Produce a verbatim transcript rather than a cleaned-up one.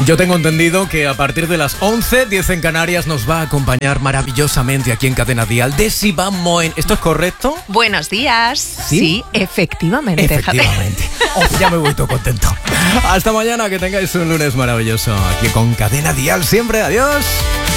Yo tengo entendido que a partir de las once, diez en Canarias, nos va a acompañar maravillosamente aquí en Cadena Dial Desi Van Moen. ¿Esto es correcto? Buenos días. Sí, sí efectivamente. Efectivamente. Oh, ya me voy todo contento. Hasta mañana, que tengáis un lunes maravilloso aquí con Cadena Dial siempre. Adiós.